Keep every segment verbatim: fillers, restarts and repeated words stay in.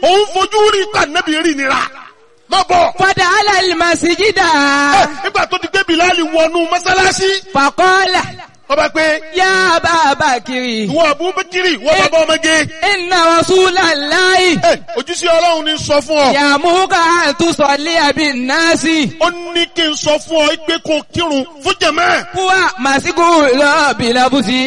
òun fojú rí ká nẹ́bí rí nira má bọ̀. Fada alal masjida. Nígbà tó ti gbé Bìláàlì wọnú mọ́sálásí. Faqala. Ọba pé. Ya Ababakiri. Ìwọ Abubakiri, ìwọ bàbá ọmọge. Inna Rasulallahi. Ojúṣe Ọlọ́run ni sọ fún ọ. Ya'muruka an tusalli bin nasi. Ó ní kí n sọ fún ọ pé kó kírun fún jàmáà. Huwa mas'ulun bilabusi.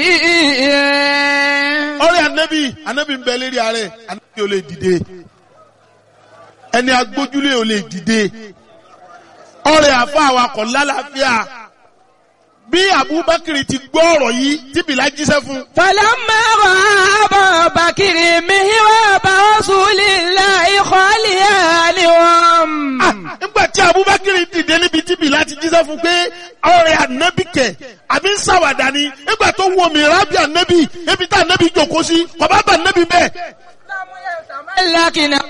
Ọ̀rẹ́ Ànábì, Ànábì ń bẹ lérí ààrẹ, Ànábì ò lè dìde. Ẹni agbójúlé ò lè dìde. Ọ̀rẹ́ àfa awakọ̀ lálàáfíà. Bí Abubakar ti gbọ́ ọ̀rọ̀ yìí tí Bìlá jíṣẹ́ fún. Falamma ra'a Abubakar mihraba Rasulillahi khaliyan lahum. Nígbà tí Abubakar dìde níbi tí Bìlá ti jíṣẹ́ fún pé ọ̀rẹ́ Ànábì kẹ̀ àbí ń ṣàwàdà ni. Nígbà tó wo mìíràbí Ànábì ebi tá Ànábì jókòó sí kò bá bá Ànábì bẹ́ẹ̀. Lákìnà.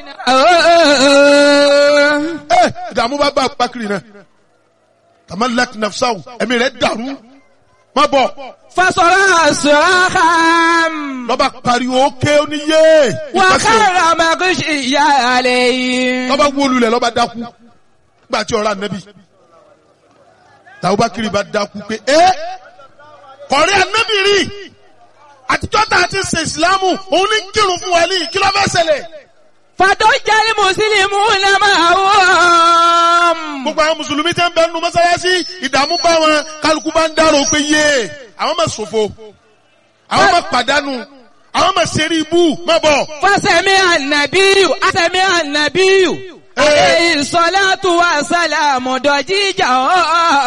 Ìdààmú bá bá Abubakar náà. Tamalak nafsahu ẹ̀mí rẹ̀ dàrú má bọ̀. Fasọ̀rọ̀ sọ̀rọ̀. Lọ́ba pariwo ké oníyé. Wà á kára màkúṣì ìyá àlẹ́ yìí. Lọ́ba wólulẹ̀ lọ́ba dákú. Nígbà tí ọ̀rọ̀ Ànábì. Abubakar bá dákú pé ẹ́ kọ̀rí Ànábì rí. Àtijọ́ tá a ti ṣe ìsìlámù òun ní kírun fún wa ní kí ló fẹ́ ṣẹlẹ̀. Fàtó jálí Mùsùlùmí náà máa wọ́n. Gbogbo àwọn Mùsùlùmí tẹ́ ń bẹ nínú mọ́sálásí ìdààmú bá wọn kálukú bá ń dárò pé yé àwọn máa ṣòfò àwọn máa pàdánù àwọn máa ṣeré ibú má bọ̀. Fásẹ̀mí ànàbíyù àsẹ̀mí ànàbíyù. Alayhi salatu wa salamu dọ̀jíjà ọ̀.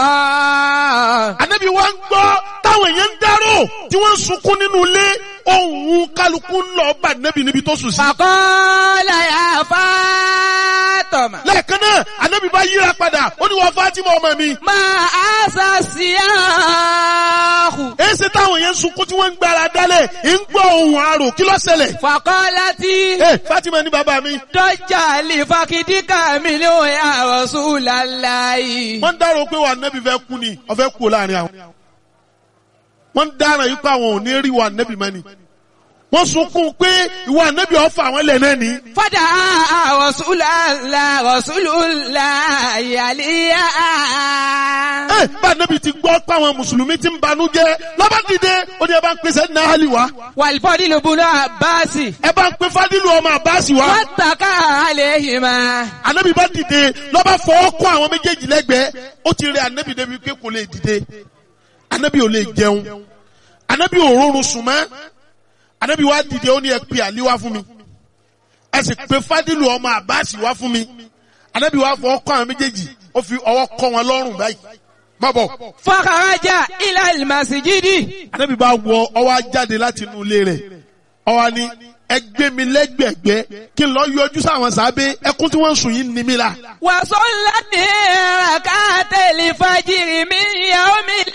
Ànábì wa ń gbọ́ táwọn èèyàn ń dárò tí wọ́n ń sunkún nínú ilé ohun kálukú ń lọ bá Ànábì níbi tó sùn sí. Faqala ya Fátímà. Lẹ́ẹ̀kan náà Ànábì bá yíra padà ó ní wọ́n Fátímà ọmọ mi. Máa àṣà sí àhù. Èsì táwọn èèyàn ń sunkún tí wọ́n ń gbára dálẹ̀ ń gbọ́ ohun àrò kí ló ṣẹlẹ̀. Faqalati. Fátímà ní bàbá mi. Dọ́jà lè fakidíkà mi ní òun ya Rasulallahi. Wọ́n ń dárò pé wà Ànábì fẹ́ kú ni ó fẹ́ kú láàrin àwọn. Wọ́n ń dáràn yí pé àwọn ò ní rí wà Ànábì mọ́ ni. Wọ́n sunkún pé ìwà Ànábì ọ̀fà àwọn ilẹ̀ náà ni. Fada Rasulullah Rasulullah yàlíyà. Ẹ bá Ànábì ti gbọ́ pé àwọn Mùsùlùmí ti ń banú jẹ́ lọ́ba dìde ó ní ẹ bá ń pèsè ní àhálì wá. Wàlífọ́dí ló bunú Àbáàsì. Ẹ bá ń pe Fádìlù ọmọ Àbáàsì wá. Wọ́n tàkà àléhìmá. Ànábì bá dìde lọ́ba fọwọ́ kọ́ àwọn méjèèjì lẹ́gbẹ̀ẹ́ ó ti rẹ Ànábì débi pé kò lè dìde. Ànábì ò lè jẹun. Ànábì ò rọrùn sùn mọ́. Ànábì wá dìde ó ní ẹ pe Àlí wá fún mi. Ẹ sì pe Fádìlù ọmọ Àbáàsì wá fún mi. Ànábì wá fọwọ́ kọ́ àwọn méjèèjì ó fi ọwọ́ kọ́ wọn lọ́rùn báyìí. Má bọ̀. Fàkàrájà ila al-masjidi. Ànábì bá wọ ọwọ́ jáde láti inú ilé rẹ̀. Ọwọ́ ni ẹ gbé mi lẹ́gbẹ̀gbẹ́ kí n lọ yọjú sáwọn sábẹ́ ẹkún tí wọ́n ń sùn yìí ní mi la. Wa sallati rak'atal fajri min yawmil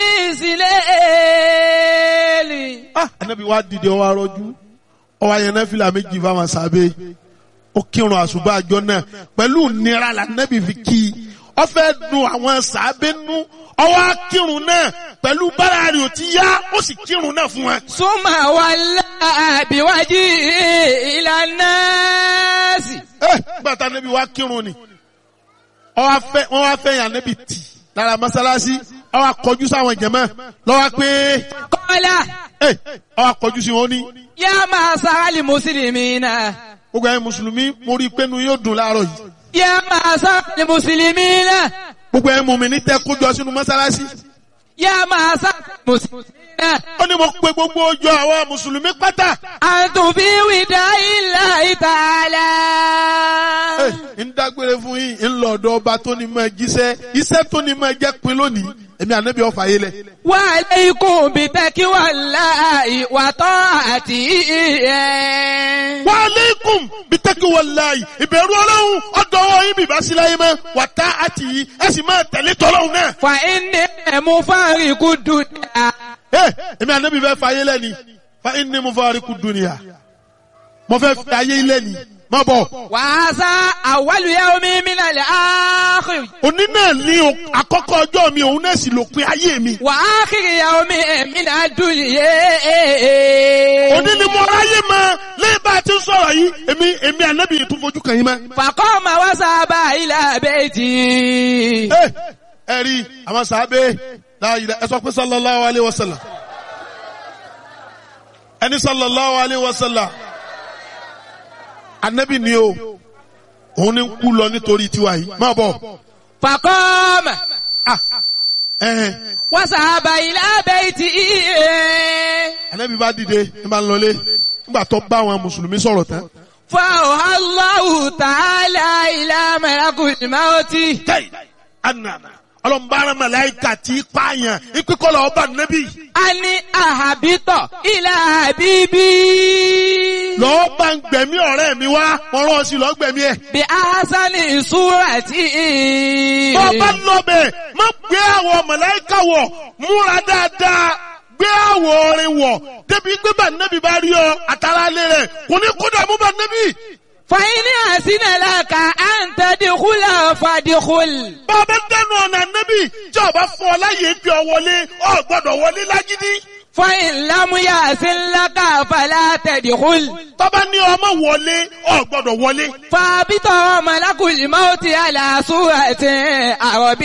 islali. Ah, Ànábì wá dìde ó wá rọjú. Ó wá yẹn náfìlà méjì fáwọn sábẹ́. Ó kírun àsùbá àjọ náà pẹ̀lú nira la Ànábì fi kí i. Ó fẹ́ dùn àwọn sábẹ́ nú. Ó wá kírun náà pẹ̀lú bára rẹ̀ ò ti yá ó sì kírun náà fún wa. Summa walla biwajhi ila nasi. Eh, gbàtà Ànábì wá kírun ni. Ó wá fẹ́ wọ́n wá fẹ́ yàn Ànábì tì lára mọ́sálásí. Ó wá kọjú sáwọn jàmáà ló wá pé. Qala. Eh, ó wá kọjú sí wọn ní. Ya ma'sharal muslimina. Gbogbo ẹ̀yin Mùsùlùmí mo rí i pé inú yóò dùn láàárọ̀ yìí. Ya ma'sharal muslimina. Gbogbo ẹ̀yin mùmínì tẹ́ kójọ sínú mọ́sálásí. Ya ma'sharal muslimina. Ó ní mo pe gbogbo ọjọ́ àwọn Mùsùlùmí pátá. Antum fi wida'illahi ta'ala. Ẹ ń dágbére fún yín ń lọ ọ̀dọ̀ ọba tó ní máa jíṣẹ́ iṣẹ́ tó ní máa jẹ́ pin lónìí èmi Ànábì ọ̀fà yé lẹ̀. Wa alaykum bi taqwallahi wa ta'atihi. Wa alaykum bi taqwallahi ìbẹ̀rù Ọlọ́run ọ̀dọ̀ ọwọ́ yín bìbá sí láyé mọ́ wa ta'atihi ẹ sì máa tẹ̀lé tọ́lọ́run náà. Fa inni mufariqud dunya. Ẹ èmi Ànábì fẹ́ fà yé lẹ́ni fa inni mufariqud dunya. Mo fẹ́ fi ayé lẹ́ni má bọ̀. wàásà awwalu yawmi minal akhir. òní náà ní àkọ́kọ́ ọjọ́ mi òun náà sì lópin ayé mi. wa akhiru yawmi minad dunya. òní ni mo ráyè mọ́ lẹ́yìn bá a ti ń sọ̀rọ̀ yìí èmi èmi ànábì yìí tún fojú kàn yín mọ́. faqama wa sahaba ila bayti. ẹ ẹ rí àwọn sàábé láàyè ẹ sọ pé sallallahu alayhi wa sallam ẹni sallallahu alayhi wa sallam ànábì ni o òun ni ń kú lọ nítorí tiwa yìí má bọ̀. faqama ẹ̀hẹ̀n. wa sahaba ila bayti. ànábì bá dìde ní bá ń lọlé nígbà tó bá àwọn mùsùlùmí sọ̀rọ̀ tán. fa Allahu ta'ala ila malakul mauti. kẹ́ì ànànà ọlọ́mbàrán màláìkà tí pààyàn ìpínkọ́lọ̀ ọba nẹ́bí. ani ahabitọ̀ ila habibi. lọ́ọ́ bá ń gbẹ̀mí ọ̀rẹ́ mi wá wọ́n rán ọ sí lọ́ọ́ gbẹ̀mí ẹ̀. bí ahasani surati. tó bá lọ́bẹ̀ má gbé àwọ̀ màláìkà wọ̀ múra dáadáa gbé àwọ̀ orin wọ̀ débi pé bá nẹ́bí bá rí ọ àtàrà lé rẹ̀ kò ní kó dààmú bá nẹ́bí. fàyínì àsínàlákà àǹtẹ̀dìkúlà fàdìkúl. bàbá dẹnu ọ̀nà nẹ́bí tí ọba fún ọ láyé bí ọ wọlé ọ gbọ́dọ̀ wọlé lágídí. fàyín lámúyà sínlákà fàlà tẹ̀dìkúl. tọ́ba ní ọmọ wọlé ọ gbọ́dọ̀ wọlé. fàbítọ̀ mọ̀lákùlì mọ́tì àlàsúwàtì àrọ̀bí.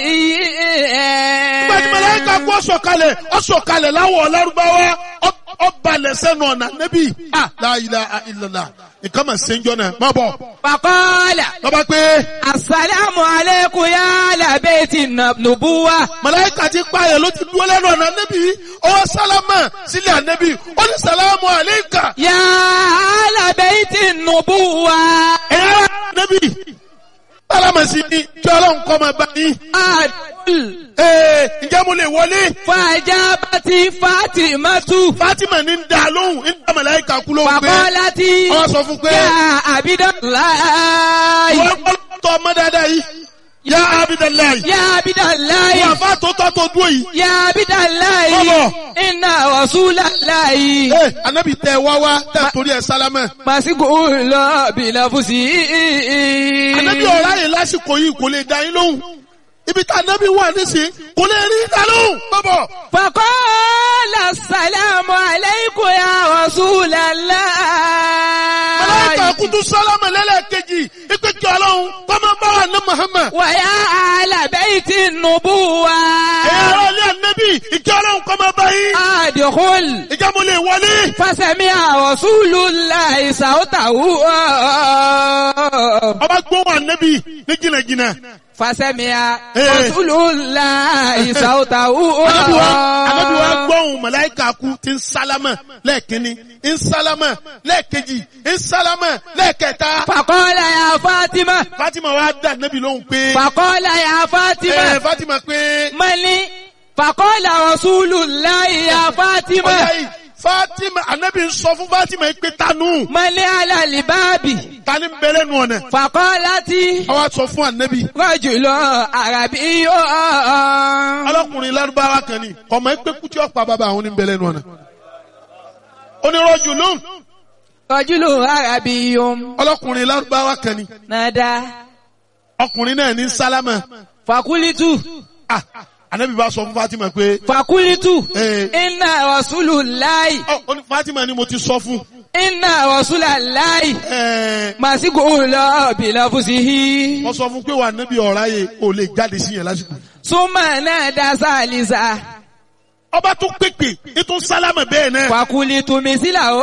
gbẹ̀dì màláíkà kú ọ̀sọ̀kalẹ̀ ọ̀sọ̀kalẹ̀ láwọ̀ Lárúbáwá ọbalẹ̀ sẹ́nu ọ̀nà nẹ́bí. la ilaha illallah nǹkan mà ṣe ń jọ náà má bọ̀. fàkọ́lá. lọ́ba pé. asalaamu aleykum ya labẹ́tì nubuwa. màláíkà ti pààyàn ló ti dúró lẹ́nu ọ̀nà nẹ́bí ọwọ́ sálámà sílẹ̀ ànẹ́bí ó ní sàlámù àléékà. ya labẹ́tì nubuwa. ẹ̀yà nẹ́bí sálámà sí ni kí ọlọ́run kọ́ máa bá yín. adul. ee ǹjẹ́ mo lè wọlé. fàjábàtì Fatimatu. Fatima ní ń da lóhùn ń da màláíkà kú lóhùn pé. fàkọ́láti. ọ sọ fún pé. yà Abidalayi. wọ́n gbọ́ tọ́ ọmọ dáadáa yìí. yá Abidalayi. yà Abidalayi. wọ́n àfa tó tọ́ tó dúró yìí. yà Abidalayi. Bọ́bọ̀. inna Rasulalayi. ee anabi tẹ wá wá tẹ torí ẹ sálámà. màsíkò lọ bìlàfùsì. anabi ọ̀rá yìí lásìkò yìí kò lè dá yín lóhùn. ibi tá anabi wà nísìnyí kò lè rí dá lóhùn. bọ́bọ̀. faqala assalamu alaykum ya Rasulallah. màláíkà kutu sálámà lẹ́lẹ́kejì ipe kí ọlọ́run kọ́mọ bá wà ní Muhammad. wa ya ahla bayti nubuwa. ẹ̀yà ara ilé anabi ìkí ọlọ́run kọ́mọ bá yín. adkhul. ìjà mo lè wọlé. fasami'a Rasulullahi sawtahu. ọba gbóhùn anabi ní jìnnàjìnnà. fasami'a Eh. Rasulullahi sawtahu. anabi wa anabi wa gbóhùn màláíkà kú ti ń sálámà lẹ́ẹ̀kínní ń sálámà lẹ́ẹ̀kejì ń sálámà lẹ́ẹ̀kẹta. faqala ya Fatima. Fatima wa dá anabi lóhùn pé. faqala ya Fatima. ẹ Fatima pé. mali. faqala Rasulullahi ya Fatima. ọ̀yá yìí Fatima anabi ń sọ fún Fatima pé tanu. mali ala libabi. tani ń bẹ̀rẹ̀ nù ọ̀nà. faqalati. àwa sọ fún anabi. rajulun arabiyyun. ọlọ́kùnrin Lárúbáwá kan ni ọmọ ẹgbẹ́ kútí ọ̀pá bàbá àwọn oníbẹ̀rẹ̀ nù ọ̀nà. onírọ̀jù lóhùn. rajulun arabiyyun. ọlọ́kùnrin Lárúbáwá kan ni nada. ọkùnrin náà ní sálámà. fakulitu. ah anabi bá sọ fún Fatima pé. fakulitu. Eh. inna Rasulullahi. ọ ọ ní Fatima ni mo ti sọ fún. inna Rasulallahi. ẹẹ màsíkò lọ bìlàfùsìhì. wọ́n sọ fún pé wà níbi ọ̀rá yẹ kò lè jáde sí yẹn lásìkò. súnmọ́ náà dá sálísà. ọba tún pèpè ètò sálámà bẹ́ẹ̀ náà. fakulitu mísílà ó.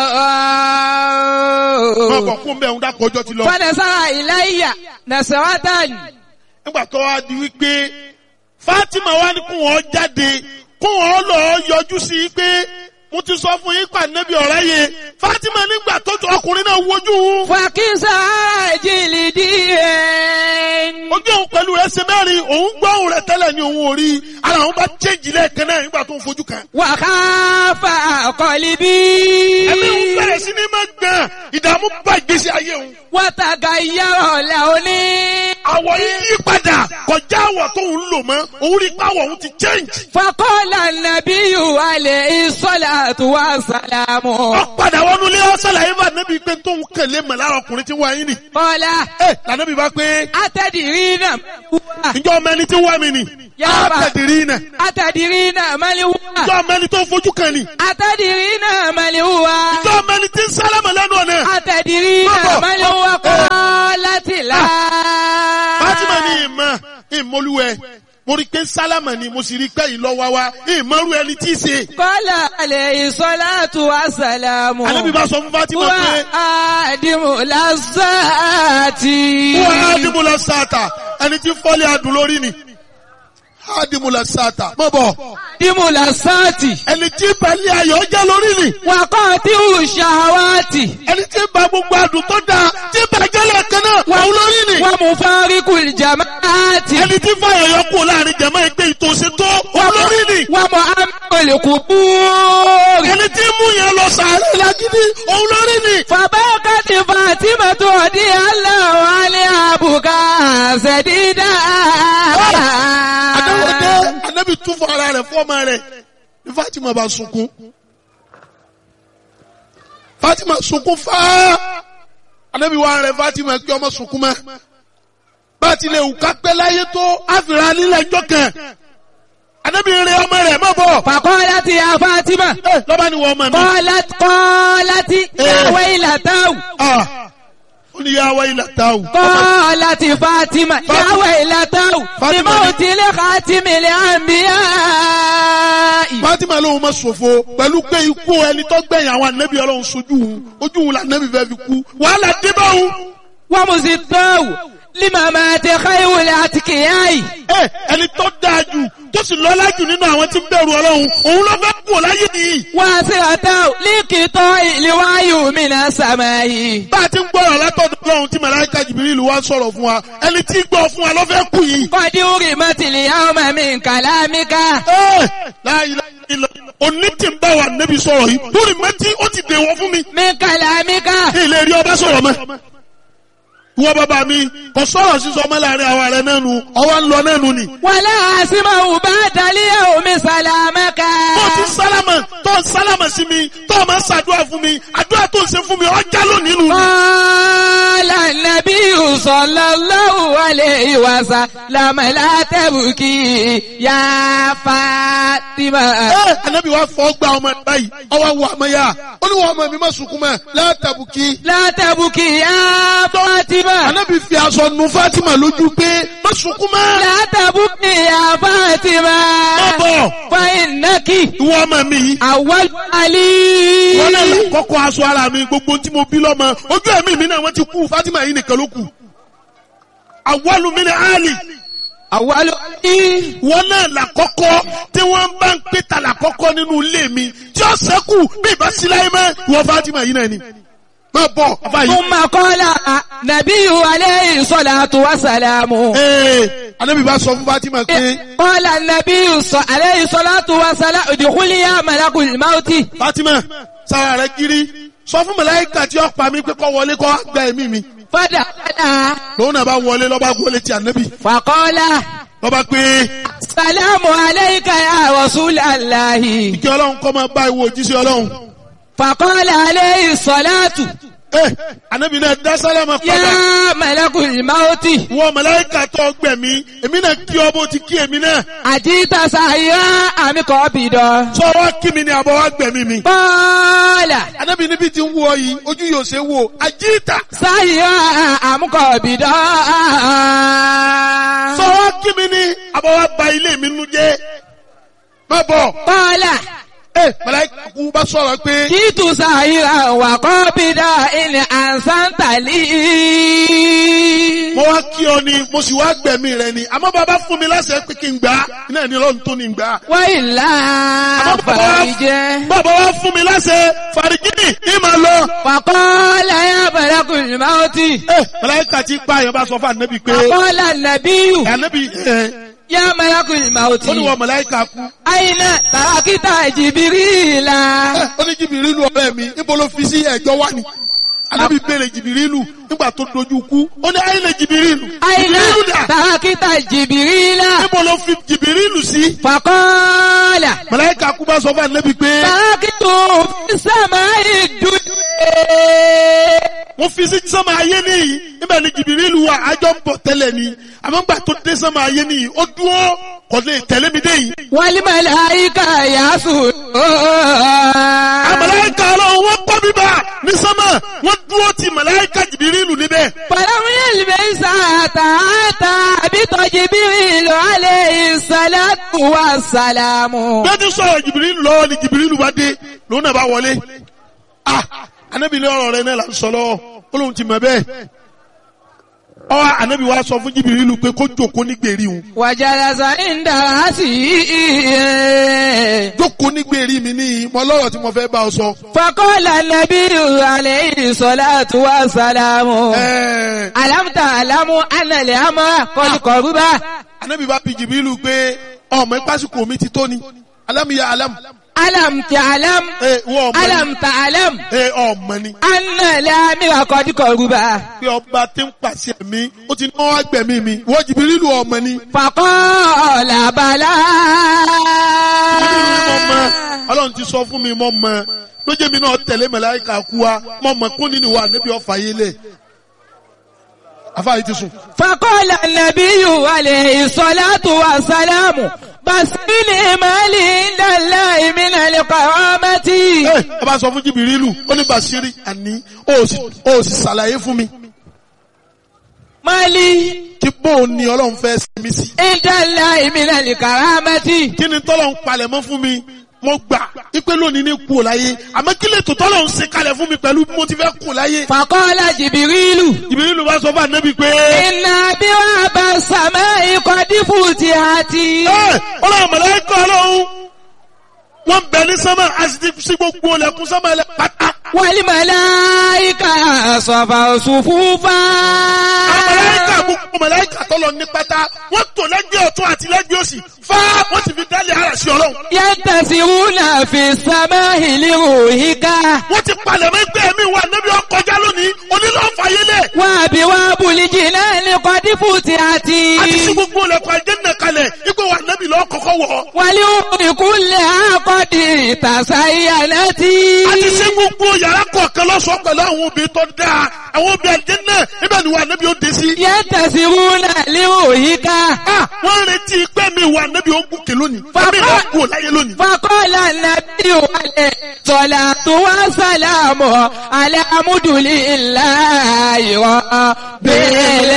wọn kọ fún bẹ́ẹ̀ ń dákọ̀ ọjọ́ ti lọ. fanasara iláyà nasaratan. nígbà tó wá di wípé Fatima wá ní kó wọn jáde kó wọn lọ yọjú sí i pé mo ti sọ fún yín pa nẹ́bí ọ̀rá yẹ. Fatima nígbà tó ọkùnrin náà wojú. fàkísà jìlì díẹ̀. ojú òun pẹ̀lú rẹ̀ ṣe mẹ́rin òun gbọ́ òun rẹ̀ tẹ́lẹ̀ ní òun ò rí ara òun bá chéjì lẹ́ẹ̀kan náà nígbà tó ń fojú kan. wàhálà kọ́líbí. ẹ̀mí òun bẹ̀rẹ̀ sí ní máa gbọ̀n ìdààmú bá ìgbésí ayé òun. wàtàgà yàrá làóní. àwọ̀ yìí yí padà kọjá àwọ̀ tó ń lò mọ́ òun rí pàwọ̀ òun ti change. فقال النبي عليه الصلاة والسلام ó padà wọnú ilé ọ̀sán làyè bá nẹ́bí pé tó ń kẹ̀lé mọ̀ lára ọkùnrin tí wọ́n yín nì. قال ẹ lànàbí bá pé أتدرين ìjọ mẹni tí wọ́n mi nì. Yaba. àtẹ̀dìrínà. أتدرين من هو ìjọ mẹni tó fojú kan nì. أتدرين من هو ìjọ mẹni tí ń sálámà lẹ́nu ọ̀nà. أتدرين Baba. من هو قالت لا Fátímà ní ìmọ̀ ìmọ̀lúwẹ̀ mo rí pé sálámà ni mo sì rí pé ìlọ́wà wa ìmọ̀rú ẹni tí í ṣe. قال عليه الصلاة والسلام Ànábì bá sọ fún Fátímà هو pé آدم للذات wọ́n ádìmúlẹ̀ sáàtà ẹni tí fọ́lé adùn lórí ni. ádìmúlẹ̀ sáàtà mọ̀ bọ̀ آدم للذات ẹni tí pẹ̀lẹ́ ayọ̀ jẹ́ lórí ni. وقاطع الشهوات ẹni tí ba gbogbo adùn tó dáa tí bàjẹ́ lẹ́ẹ̀kan náà wà lórí ni. ومفارق الجماعات ẹni tí fàyọ̀ yọ kú láàrin jẹ̀mọ́ ẹgbẹ́ ìtòsí tó wà lórí ni. ومؤمن القبور ẹni tí mú yẹn lọ sàárẹ̀ lágídí òun lórí ni. فبكت فاطمة رضي الله عنها بكاء شديدا Adáwọ̀dé Anábì tún fún ara rẹ̀ fọ́ọ̀mà rẹ̀ ní Fátímà bá sunkún. Fátímà sunkún fáá. Anábì wá rẹ̀ Fátímà kí ọmọ sunkún mọ́. Bá a ti lè wù ká pẹ́ láyé tó àfìrà nílẹ̀ ẹjọ́ kan. Anábì rẹ̀ ọmọ rẹ̀ má bọ̀. فقالت يا فاطمة Ẹ lọ́ba ni wọ́n ọmọ mi. قالت قالت يا ويلته Ah, ó ní yá wáyé làtàwù. قالت فاطمة يا ويلته فاطمة. لموت لخاتم الأنبياء Fátímà lóhun máa ṣòfò pẹ̀lú pé ikú ẹni tó gbẹ̀yìn àwọn ànábì Ọlọ́run sojú òun ojú òun lànábì fẹ́ fi kú wàhálà dé bá òun. ومزداه لممات خير الأتقياء Ẹ ẹni tó dáa jù tó sì lọ́lá jù nínú àwọn tí ń bẹ̀rù Ọlọ́run òun ló fẹ́ kú láyé nìyí. واسرته لقطاع الوحي من السماء Bá a ti ń gbọ́rọ̀ látọ̀dọ̀ Ọlọ́run tí màláíkà Jìbìrìlù wá sọ̀rọ̀ fún wa ẹni tí gbọ́ fún wa ló fẹ́ kú yìí. قد أرمت اليوم من كلامك Ẹ láyé ilẹ̀ òní tí ń bá wa nẹ́bí sọ̀rọ̀ yìí lórí mẹ́tí ó ti dèwọ̀ fún mi. من كلامك Ilé rí ọba sọ̀rọ̀ mọ́. Wọ́n bàbá mi kò sọ̀rọ̀ sísọ ọmọ láàrin àwọn ààrẹ náà nu ọwọ́ ń lọ náà nu ni. ولا أسمع بعد اليوم سلامك Tó ti sálámà tó ń sálámà sí mi tó máa ń ṣàdúrà fún mi àdúrà tó ń ṣe fún mi ọjà lónìí nu. قال النبي صلى الله عليه وسلم لا تبكي يا فاطمة Ẹ Ànábì wa fọ́ gba ọmọ ẹ̀ báyìí ọwọ́ wo àmọ́ yá ó ní wọ́n ọmọ mi má sunkún mọ́ látàbùkì. لا تبكي يا فاطمة Ànábì fi aṣọ nu Fátímà lójú pé má sunkún mọ́. لا تبكي يا فاطمة Bọ́bọ̀ فإنك ìwọ ọmọ mi yìí. أول علي Wọ́n náà là kọ́kọ́ aṣọ ara mi gbogbo tí mo bí lọ́mọ ojú ẹ̀mí mi náà wọ́n ti kú Fátímà yìí nìkan ló kù. Awwalu min Ali. أول علي Wọ́n náà là kọ́kọ́ tí wọ́n bá ń pè ta là kọ́kọ́ nínú ilé mi tí ó sẹ́kù bí ìbá sí láyé mọ́ ìwọ Fátímà yìí náà ni. Má bọ̀ bàbá yìí. ثم قال النبي عليه الصلاة والسلام Ee Ànábì bá sọ fún Fátímà pé قال النبي ص- عليه الصلاة والسلام ادخل يا ملك الموت Fátímà sára rẹ̀ kiri sọ fún màláíkà tí ó pa mí pé kó wọlé kó gba ẹ̀mí mi. فدخل Lòun náà bá wọlé lọ́ba wọlé ti Ànábì. فقال Lọ́ba pé السلام عليك يا رسول الله kí Ọlọ́run kọ́ máa bá ìwọ òjíṣẹ́ Ọlọ́run. فقال عليه الصلاة Ẹ Ànábì náà dá sálámà padà. يا ملك الموت Wọ́n màláíkà tó gbẹ̀mí èmi náà kí ọ bó ti kí èmi náà. أجيت سعيا أم قابضا Sọ wá kí mi ni àbọ̀ wá gbẹ̀mí mi. قال Ànábì níbi tí ń wú ọ yìí ojú yóò ṣe wò àjíìtà. سعيا أم قابضا Sọ wá kí mi ni àbọ̀ wá ba ilé mi nú jẹ́. Má bọ̀. قال Ẹ màláíkà kú bá sọ̀rọ̀ pé جئت سعيا وقابضا إن أحسنت لي mo wá kí ọ ni mo sì wá gbẹ̀mí rẹ ni àmọ́ bàbá fún mi láṣẹ pé kí n gbà á iná ní Ọlọ́run tó ní gbà á. وإلا Àmọ́ bàbá wá- فرج bàbá wá fún mi láṣẹ fàrígìnì ní màá lọ. فقال يا ملك الموت Ẹ màláíkà tí pa àyàn bá sọ fún Ànábì pé فقال النبي Ànábì ẹ يا ملك الموت ó ní wọ màláíkà kú. أين تركت جبريل Ẹ ó ní Jìbìrìlù ọ̀rẹ́ mi níbo ló fi sí ẹ̀jọ́ wá ni. Ànábì béèrè Jìbìrìlù nígbà tó dojú kú. Ó ní ayé lè Jìbìrìlù. Àyìnà Jìbìrìlù dà. tàkítà Jìbìrìlà. Níbo ló fi Jìbìrìlù sí? Fàkọ́ọ̀là. Màláíkà kú bá sọ fún Ànábì pé Tàkítù sàmà ìdúdú. wọ́n fi sí sánmà ayé nìyí. Níbẹ̀ ni Jìbìrìlù wà àjọ ń bọ̀ tẹ́lẹ̀ ni. Àmọ́ nígbà tó dé sánmà ayé nìyí, ó dúró kò lè tẹ̀lé mi dé yìí. Wal màláíkà yasùn. Màláíkà Ọlọ́run wọ́n kọ́ bíbá ní sánmà. Wọ́n dúró ti Màláíkà Jìbìrìlù níbẹ̀. Fàlàmù yẹlẹ̀bẹ̀ sàtà àtà àbítọ̀ Jìbìrìlù alayhi salatu wa salamu. Bẹ́ẹ̀ ni sọ̀rọ̀ Jìbìrìlù lọ́wọ́ ni Jìbìrìlù bá dé. Lòun náà bá wọlé. Ah! Ànábì ní ọ̀rọ̀ rẹ̀ náà là ń sọ lọ́wọ́. Ó lóun ti mọ̀ bẹ́ẹ̀. Ọwọ́ Ànábì wa sọ fún Jìbìrìlù pé kó jókòó ní gbèrí òun. Wàjàlásà ìndà sí i. Jókòó ní gbèrí mi ní mọ lọ́rọ̀ tí mo fẹ́ bá ọ sọ. Faqala nabiyyu alayhi salatu wa salamu. Ẹ̀ẹ́. Alam ta'lamu anna al-amra qad qaruba. Ànábì bá bi Jìbìrìlù pé ọmọ ìpásíkò mi ti tó ni. Alam ya alam. Alam ta'lam. Ẹ wọ́n ọmọ ni. Alam ta'lam. Ẹ ọmọ ni. Anna al-amra qad qaruba. Pé ọba tí ń pàṣẹ mi, ó ti náwó agbẹ̀mí mi. Wọ́n Jìbìrìlù ọmọ ni. Faqala bala. Jìbìrìlù mọ̀ mọ́. Ọlọ́run ti sọ fún mi mọ́ mọ́. Lójé mi náà tẹ̀lé màláíkà kú wa. Mọ́ mọ́ kún nínú wa níbi ọ̀fà yé lẹ̀. Afáyé ti sùn. Faqala nabiyyu alayhi salatu wa salamu. Basili mali indallahi min al-karamati. Ẹ ọba sọ fún Jìbìrìlù, ó ní Bàṣírí àní, ó sì ó sì ṣàlàyé fún mi. Mali Kí bóun ni Ọlọ́run fẹ́ ṣe mí sí. indallahi min al-karamati. Kí ni tọ́lọ́run palẹ̀ mọ́ fún mi? Mo gbà ipe lónìí ní kú láyé. Àmọ́ kí lè tó tọ́lọ́run ṣe kalẹ̀ fún mi pẹ̀lú bí mo ti fẹ́ kú láyé. Faqala Jibrilu. Jìbìrìlù bá sọ fún Ànábì pé. Inna abwaba samai qad futihati. Ẹ Ọlọ́run màláíkà Ọlọ́run wọ́n bẹ̀ ní sánmà àti ti sí gbogbo ọlẹ́kùn sánmà ẹlẹ́ pátá. Wal malaika safa sufufa. Màláíkà gbogbo màláíkà tọ́lọ̀ ní pátá wọ́n tò lẹ́gbẹ̀ẹ́ ọ̀tún àti lẹ́gbẹ̀ẹ́ òsì fá wọ́n sì fi dálé ara sí Ọlọ́run. Yantasiruna fi samai liruhika. Wọ́n ti palẹ̀ mọ́ ẹgbẹ́ mi wà níbi ọkọjá lónìí onílọ́ fàyélẹ̀. Wa abwabul jinani qad futihati. Àti sí gbogbo ọlẹ́kùn àjẹ́nà kalẹ̀ ipò wà níbi lọ́ kọ́kọ́ wọ̀. Wali kulli qad tasayyanati. Àti sí gbogbo yàrá kọ̀ọ̀kan lọ́sọ̀ọ́ pẹ̀lú àwọn obìnrin tó dáa àwọn obìnrin àjẹ́nà níbẹ̀ ni wà níbi ó dé sí. Yantasiruna liruhika. Wọ́n ń retí pé mi wà níbi ó gùnkè lónìí. Ẹ̀mí lọ kú láyé lónìí. Faqala nabiyyu alayhi salatu wa salamu ala alhamdulillahi rabbil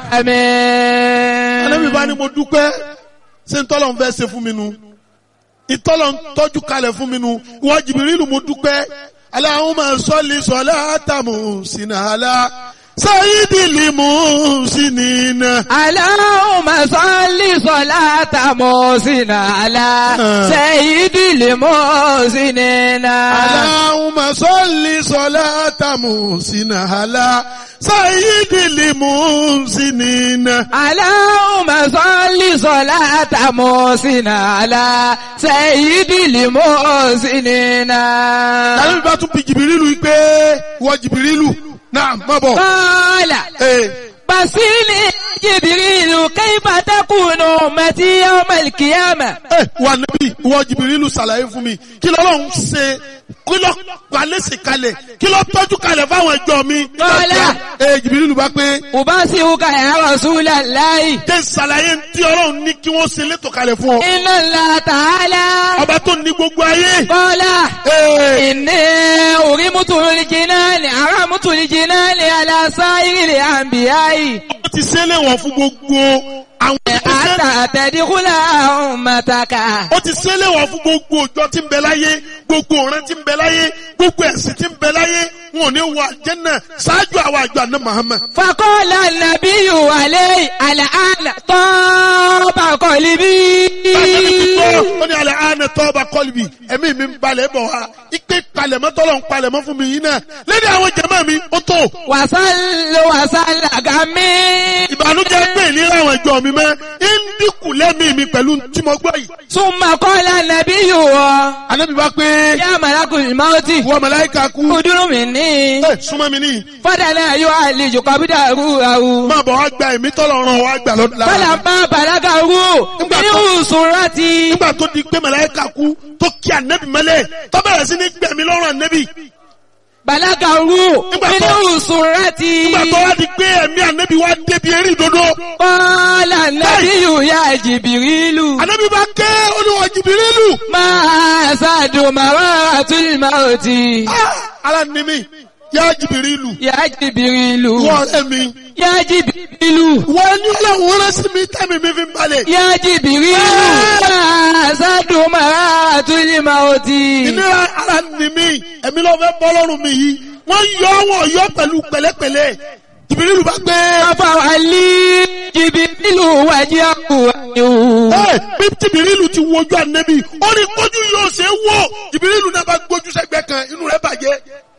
alamin. Ànábì bá ní mo dúpẹ́ ṣé ntọ́lọ̀ ń fẹ́ ṣe fún mi nu. Ìtọ́lọ̀ ń tọ́jú kalẹ̀ fún mi nu. Ìwọ Jìbìrìlù mo dúpẹ́. Allahumma salli salatan muhsina ala sayyidil muhsinina. Allahumma salli salatan muhsina ala sayyidil muhsinina. Allahumma salli salatan muhsina ala sayyidil muhsinina. Allahumma salli salatan muhsina ala sayyidil muhsinina. Ànábì bá tún bi Jìbìrìlù pé ìwọ Jìbìrìlù náà má bọ̀. Qala basili Jibrilu kayfa takunu ummati yawmal qiyamah. Ẹ wà níbí ìwọ Jìbìrìlù ṣàlàyé fún mi kí lọ́lọ́run ṣe kí lọ́ palẹ́sì kalẹ̀ kí lọ́ tọ́jú kalẹ̀ fáwọn ẹjọ́ mi. Qala Ẹ Jìbìrìlù bá pé. ubasiruka ya Rasulallahi. Jẹ́ ṣàlàyé tí Ọlọ́run ní kí wọ́n ṣe létò kalẹ̀ fún ọ. Inna Allah ta'ala. Ọba tó ní gbogbo ayé. Qala Ee. inni urimutu al-jinani aramutu al-jinani ala sa'iril anbiya'i. Ó ti ṣe léwọ̀n fún gbogbo àwọn ìgbésẹ̀. Hatta tadkhula ummataka. Ó ti ṣe léwọ̀n fún gbogbo òjò tí ń bẹ láyé gbogbo ọ̀ràn tí ń bẹ láyé gbogbo ẹ̀sìn tí ń bẹ láyé wọn ò ní wọ àjẹ́nà ṣáájú àwọn àjọ àná Muhammad. Faqala an-nabiyyu alayhi al-ana taba qalbi. Báyọ̀ ní gbọ́ ó ní alẹ́ àánẹ tọ́ba kọ́lùbì ẹ̀mí mi ń balẹ̀ bọ̀ wá ipe palẹ̀mọ́ tọ́lọ̀ ń palẹ̀mọ́ fún mi yìí náà lẹ́ni àwọn jẹ̀mọ́ mi ó tó. Wàsálò wàsálà gàmí. Ìbànújẹ́ pé ìlera àwọn ìjọ mi mọ́ ń dínkù dínkù lẹ́mìí mi pẹ̀lú tí mo gbọ́ yìí. Summa qala an-nabiyyu. Ànábì bá pé. Ya malakul mauti. Wọ́n màláíkà kú. Udunu minni. Ẹ súnmọ́ mi ní. Fadana yu'alliju qabdahu ahu. Máa bọ̀ wá gba ẹ̀mí tọ́lọ̀ ràn wá gbà lọ́dún lára. Falamma balagahu. Min surati. Nígbà tó di pé màláíkà kú tó kí ànábì mọ́lẹ̀ tó bẹ̀rẹ̀ sí ní gbẹ̀mí lọ́rùn ànábì. Balagahu. Min surati. Nígbà tó wá di pé ẹ̀mí ànábì wá débi eré ìdodo. Qala an-nabiyyu ya Jibrilu. Ànábì bá ké olúwa Jìbìrìlù. Ma sadu maratul mauti. Ara ni mi, yá Jìbìrìlù. Ya Jibrilu. Wọ́n ẹ̀mí. Ya Jibrilu. Wọ́n ní ọlọ́run rán sí mi tẹ́mi mi fi ń balẹ̀. Ya Jibrilu. Ma sadu maratul mauti. Ìnira ara ni mi, ẹ̀mí ló fẹ́ bọ́ lọ́rùn mi yìí. Wọ́n yọ wọ́n yọ pẹ̀lú pẹ̀lẹ́pẹ̀lẹ́. Jìbìrìlù bá gbé. Afawali Jibrilu wajhahu. Ẹ bí Jìbìrìlù ti wojú ànábì, ó ní kójú yóò ṣe wò. Jìbìrìlù náà bá gbójú sẹ́gbẹ́ kan, inú rẹ̀ bàjẹ́.